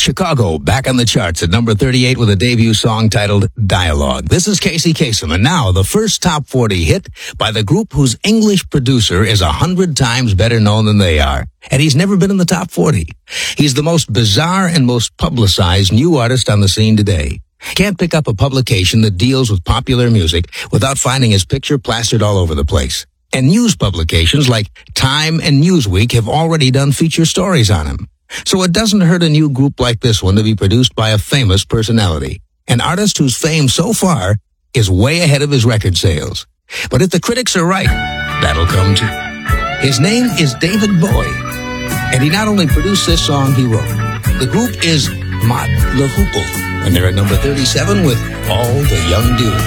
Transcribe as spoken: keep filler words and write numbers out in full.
Chicago, back on the charts at number thirty-eight with a debut song titled Dialogue. This is Casey Kasem, and now the first top forty hit by the group whose English producer is a hundred times better known than they are. And he's never been in the top forty. He's the most bizarre and most publicized new artist on the scene today. Can't pick up a publication that deals with popular music without finding his picture plastered all over the place. And news publications like Time and Newsweek have already done feature stories on him. So it doesn't hurt a new group like this one to be produced by a famous personality, an artist whose fame so far is way ahead of his record sales. But if the critics are right, that'll come too. His name is David Bowie, and he not only produced this song, he wrote. The group is Mott Le Hoople, and they're at number thirty-seven with All the Young Dudes.